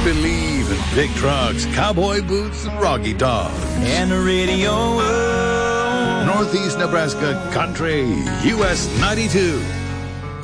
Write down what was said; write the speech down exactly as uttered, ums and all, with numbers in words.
believe in big trucks, cowboy boots, and Rocky Dog. And the radio. Northeast Nebraska Country, U S ninety-two.